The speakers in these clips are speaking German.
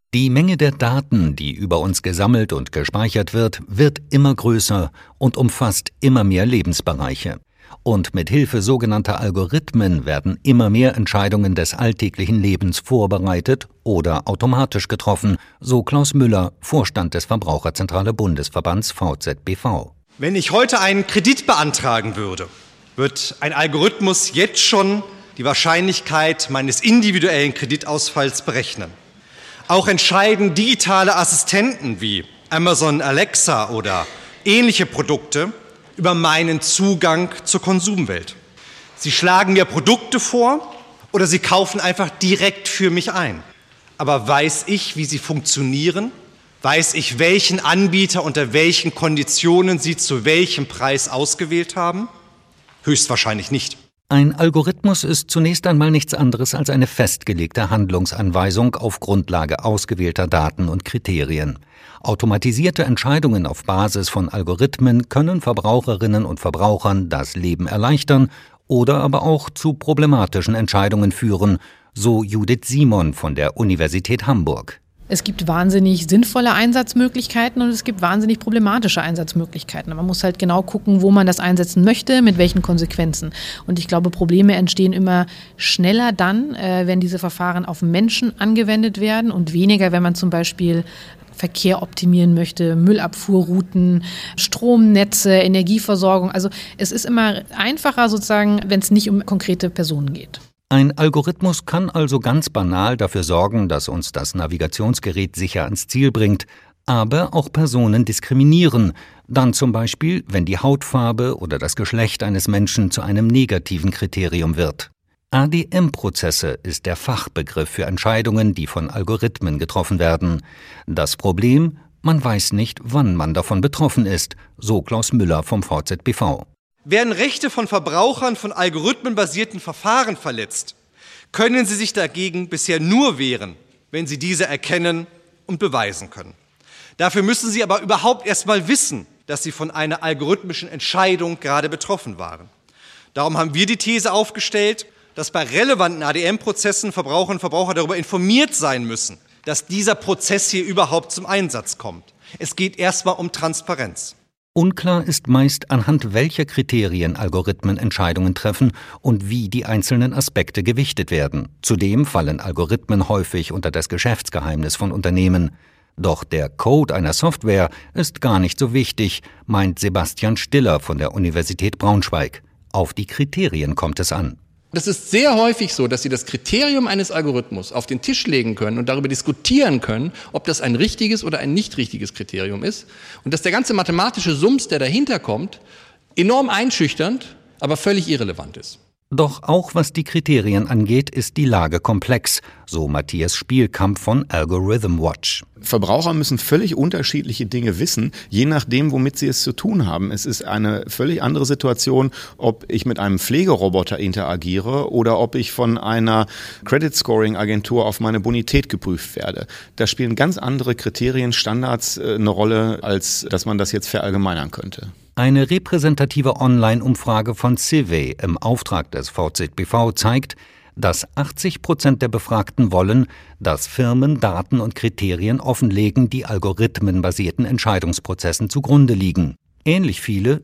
Die Menge der Daten, die über uns gesammelt und gespeichert wird immer größer und umfasst immer mehr Lebensbereiche. Und mit Hilfe sogenannter Algorithmen werden immer mehr Entscheidungen des alltäglichen Lebens vorbereitet oder automatisch getroffen, so Klaus Müller, Vorstand des Verbraucherzentrale Bundesverbands VZBV. Wenn ich heute einen Kredit beantragen würde, wird ein Algorithmus jetzt schon die Wahrscheinlichkeit meines individuellen Kreditausfalls berechnen. Auch entscheiden digitale Assistenten wie Amazon Alexa oder ähnliche Produkte über meinen Zugang zur Konsumwelt. Sie schlagen mir Produkte vor oder sie kaufen einfach direkt für mich ein. Aber weiß ich, wie sie funktionieren? Weiß ich, welchen Anbieter unter welchen Konditionen sie zu welchem Preis ausgewählt haben? Höchstwahrscheinlich nicht. Ein Algorithmus ist zunächst einmal nichts anderes als eine festgelegte Handlungsanweisung auf Grundlage ausgewählter Daten und Kriterien. Automatisierte Entscheidungen auf Basis von Algorithmen können Verbraucherinnen und Verbrauchern das Leben erleichtern oder aber auch zu problematischen Entscheidungen führen, so Judith Simon von der Universität Hamburg. Es gibt wahnsinnig sinnvolle Einsatzmöglichkeiten und es gibt wahnsinnig problematische Einsatzmöglichkeiten. Man muss halt genau gucken, wo man das einsetzen möchte, mit welchen Konsequenzen. Und ich glaube, Probleme entstehen immer schneller dann, wenn diese Verfahren auf Menschen angewendet werden und weniger, wenn man zum Beispiel Verkehr optimieren möchte, Müllabfuhrrouten, Stromnetze, Energieversorgung. Also es ist immer einfacher sozusagen, wenn es nicht um konkrete Personen geht. Ein Algorithmus kann also ganz banal dafür sorgen, dass uns das Navigationsgerät sicher ans Ziel bringt, aber auch Personen diskriminieren, dann zum Beispiel, wenn die Hautfarbe oder das Geschlecht eines Menschen zu einem negativen Kriterium wird. ADM-Prozesse ist der Fachbegriff für Entscheidungen, die von Algorithmen getroffen werden. Das Problem: man weiß nicht, wann man davon betroffen ist, so Klaus Müller vom VZBV. Werden Rechte von Verbrauchern von algorithmenbasierten Verfahren verletzt, können sie sich dagegen bisher nur wehren, wenn sie diese erkennen und beweisen können. Dafür müssen sie aber überhaupt erst mal wissen, dass sie von einer algorithmischen Entscheidung gerade betroffen waren. Darum haben wir die These aufgestellt, dass bei relevanten ADM-Prozessen Verbraucherinnen und Verbraucher darüber informiert sein müssen, dass dieser Prozess hier überhaupt zum Einsatz kommt. Es geht erst mal um Transparenz. Unklar ist meist, anhand welcher Kriterien Algorithmen Entscheidungen treffen und wie die einzelnen Aspekte gewichtet werden. Zudem fallen Algorithmen häufig unter das Geschäftsgeheimnis von Unternehmen. Doch der Code einer Software ist gar nicht so wichtig, meint Sebastian Stiller von der Universität Braunschweig. Auf die Kriterien kommt es an. Das ist sehr häufig so, dass Sie das Kriterium eines Algorithmus auf den Tisch legen können und darüber diskutieren können, ob das ein richtiges oder ein nicht richtiges Kriterium ist. Und dass der ganze mathematische Summs, der dahinter kommt, enorm einschüchternd, aber völlig irrelevant ist. Doch auch was die Kriterien angeht, ist die Lage komplex, so Matthias Spielkamp von Algorithm Watch. Verbraucher müssen völlig unterschiedliche Dinge wissen, je nachdem, womit sie es zu tun haben. Es ist eine völlig andere Situation, ob ich mit einem Pflegeroboter interagiere oder ob ich von einer Credit-Scoring-Agentur auf meine Bonität geprüft werde. Da spielen ganz andere Kriterien, Standards eine Rolle, als dass man das jetzt verallgemeinern könnte. Eine repräsentative Online-Umfrage von Civey im Auftrag des VZBV zeigt, dass 80% der Befragten wollen, dass Firmen Daten und Kriterien offenlegen, die algorithmenbasierten Entscheidungsprozessen zugrunde liegen. Ähnlich viele,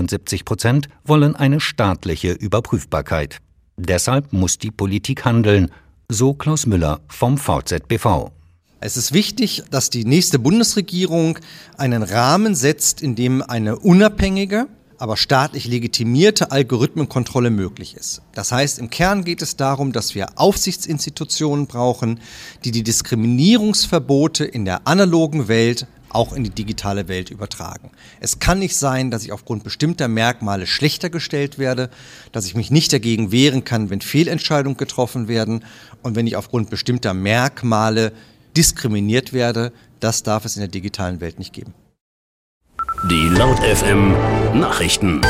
77%, wollen eine staatliche Überprüfbarkeit. Deshalb muss die Politik handeln, so Klaus Müller vom VZBV. Es ist wichtig, dass die nächste Bundesregierung einen Rahmen setzt, in dem eine unabhängige, aber staatlich legitimierte Algorithmenkontrolle möglich ist. Das heißt, im Kern geht es darum, dass wir Aufsichtsinstitutionen brauchen, die die Diskriminierungsverbote in der analogen Welt auch in die digitale Welt übertragen. Es kann nicht sein, dass ich aufgrund bestimmter Merkmale schlechter gestellt werde, dass ich mich nicht dagegen wehren kann, wenn Fehlentscheidungen getroffen werden und wenn ich aufgrund bestimmter Merkmale diskriminiert werde. Das darf es in der digitalen Welt nicht geben. Die Laut FM Nachrichten.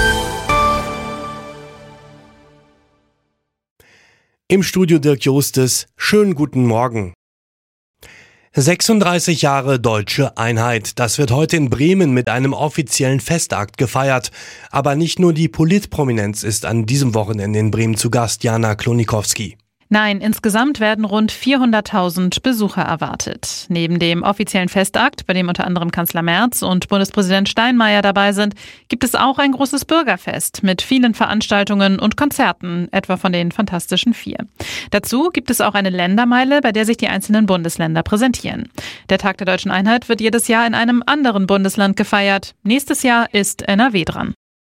Im Studio Dirk Jostes, schönen guten Morgen. 36 Jahre deutsche Einheit. Das wird heute in Bremen mit einem offiziellen Festakt gefeiert. Aber nicht nur die Politprominenz ist an diesem Wochenende in Bremen zu Gast, Jana Klonikowski. Nein, insgesamt werden rund 400.000 Besucher erwartet. Neben dem offiziellen Festakt, bei dem unter anderem Kanzler Merz und Bundespräsident Steinmeier dabei sind, gibt es auch ein großes Bürgerfest mit vielen Veranstaltungen und Konzerten, etwa von den Fantastischen Vier. Dazu gibt es auch eine Ländermeile, bei der sich die einzelnen Bundesländer präsentieren. Der Tag der Deutschen Einheit wird jedes Jahr in einem anderen Bundesland gefeiert. Nächstes Jahr ist NRW dran.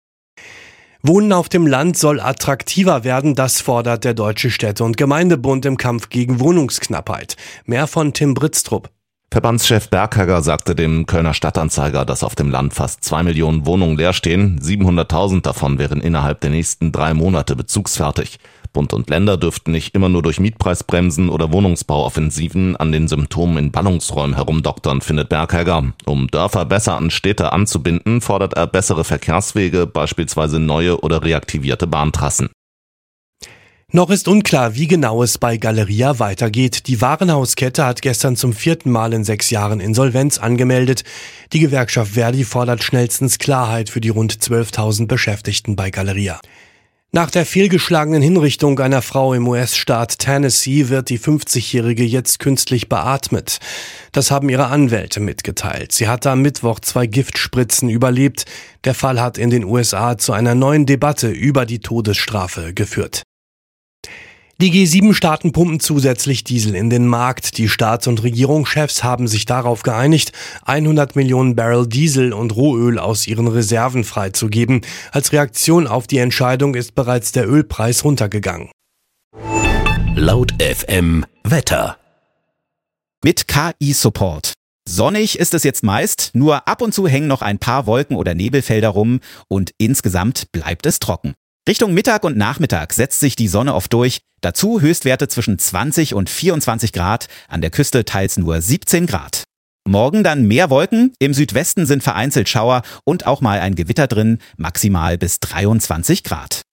Wohnen auf dem Land soll attraktiver werden, das fordert der Deutsche Städte- und Gemeindebund im Kampf gegen Wohnungsknappheit. Mehr von Tim Britztrup. Verbandschef Berghegger sagte dem Kölner Stadtanzeiger, dass auf dem Land fast 2 Millionen Wohnungen leer stehen. 700.000 davon wären innerhalb der nächsten 3 Monate bezugsfertig. Bund und Länder dürften nicht immer nur durch Mietpreisbremsen oder Wohnungsbauoffensiven an den Symptomen in Ballungsräumen herumdoktern, findet Berghegger. Um Dörfer besser an Städte anzubinden, fordert er bessere Verkehrswege, beispielsweise neue oder reaktivierte Bahntrassen. Noch ist unklar, wie genau es bei Galeria weitergeht. Die Warenhauskette hat gestern zum 4. Mal in 6 Jahren Insolvenz angemeldet. Die Gewerkschaft Verdi fordert schnellstens Klarheit für die rund 12.000 Beschäftigten bei Galeria. Nach der fehlgeschlagenen Hinrichtung einer Frau im US-Staat Tennessee wird die 50-Jährige jetzt künstlich beatmet. Das haben ihre Anwälte mitgeteilt. Sie hatte am Mittwoch 2 Giftspritzen überlebt. Der Fall hat in den USA zu einer neuen Debatte über die Todesstrafe geführt. Die G7-Staaten pumpen zusätzlich Diesel in den Markt. Die Staats- und Regierungschefs haben sich darauf geeinigt, 100 Millionen Barrel Diesel und Rohöl aus ihren Reserven freizugeben. Als Reaktion auf die Entscheidung ist bereits der Ölpreis runtergegangen. Laut FM Wetter. Mit KI-Support. Sonnig ist es jetzt meist, nur ab und zu hängen noch ein paar Wolken oder Nebelfelder rum und insgesamt bleibt es trocken. Richtung Mittag und Nachmittag setzt sich die Sonne oft durch, dazu Höchstwerte zwischen 20 und 24 Grad, an der Küste teils nur 17 Grad. Morgen dann mehr Wolken, im Südwesten sind vereinzelt Schauer und auch mal ein Gewitter drin, maximal bis 23 Grad.